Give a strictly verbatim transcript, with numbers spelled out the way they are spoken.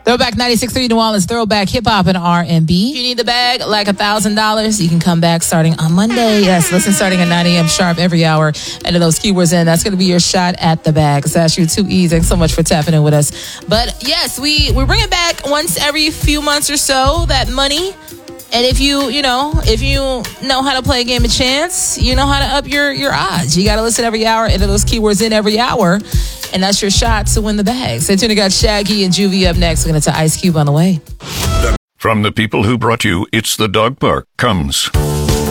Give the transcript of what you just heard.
Throwback ninety-six point three New Orleans, throwback hip-hop and R and B. If you need the bag, like one thousand dollars, you can come back starting on Monday. Yes, listen, starting at nine a.m. sharp every hour. Enter those keywords in. That's going to be your shot at the bag. So that's you two E's. Thanks so much for tapping in with us. But yes, we, we bring it back once every few months or so, that money. And if you, you know, if you know how to play a game of chance, you know how to up your, your odds. You got to listen every hour, enter those keywords in every hour. And that's your shot to win the bag. Stay tuned. I got Shaggy and Juvie up next. We're going to Ice Cube on the way. From the people who brought you It's the Dog Park comes